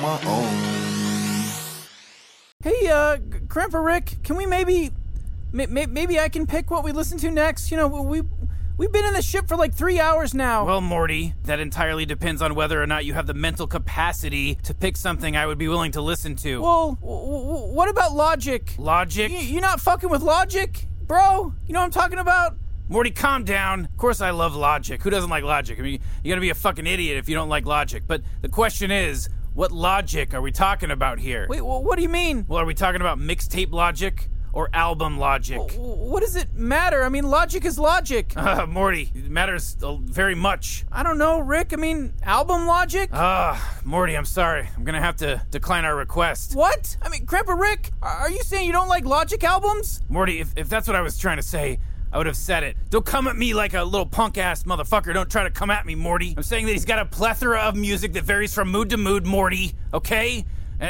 my own. Hey, Grandpa Rick, can we maybe I can pick what we listen to next? You know, we've been in the ship for like 3 hours now. Well, Morty, that entirely depends on whether or not you have the mental capacity to pick something I would be willing to listen to. Well, what about Logic? Logic? You're not fucking with Logic, bro? You know what I'm talking about? Morty, calm down. Of course I love Logic. Who doesn't like Logic? I mean, you gotta be a fucking idiot if you don't like Logic. But the question is, what Logic are we talking about here? Wait, what do you mean? Well, are we talking about mixtape Logic or album Logic? What does it matter? I mean, Logic is Logic. Morty, it matters very much. I don't know, Rick. I mean, album Logic? Morty, I'm sorry. I'm gonna have to decline our request. What? I mean, Grandpa Rick, are you saying you don't like Logic albums? Morty, if that's what I was trying to say, I would have said it. Don't come at me like a little punk-ass motherfucker. Don't try to come at me, Morty. I'm saying that he's got a plethora of music that varies from mood to mood, Morty, okay?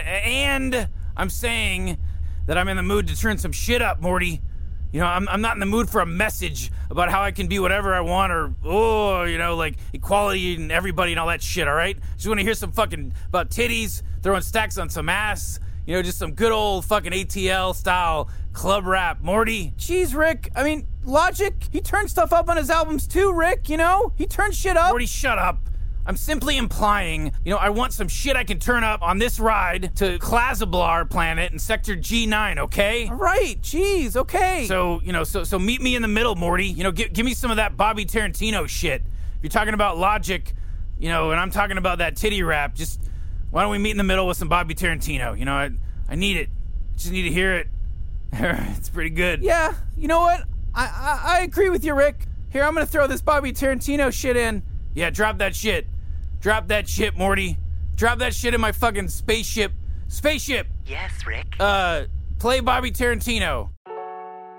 And I'm saying that I'm in the mood to turn some shit up, Morty. You know, I'm not in the mood for a message about how I can be whatever I want or, like equality and everybody and all that shit, all right? Just want to hear some fucking about titties, throwing stacks on some ass, you know, just some good old fucking ATL style club rap, Morty. Jeez, Rick. I mean, Logic, he turns stuff up on his albums too, Rick, you know? He turns shit up. Morty, shut up. I'm simply implying, I want some shit I can turn up on this ride to Klazablar planet in Sector G9, okay? All right, jeez, okay. So, so meet me in the middle, Morty. Give me some of that Bobby Tarantino shit. If you're talking about Logic, and I'm talking about that titty rap, just why don't we meet in the middle with some Bobby Tarantino? I need it. Just need to hear it. It's pretty good. Yeah, you know what? I agree with you, Rick. Here, I'm gonna throw this Bobby Tarantino shit in. Yeah, drop that shit. Drop that shit, Morty. Drop that shit in my fucking spaceship. Spaceship! Yes, Rick? Play Bobby Tarantino.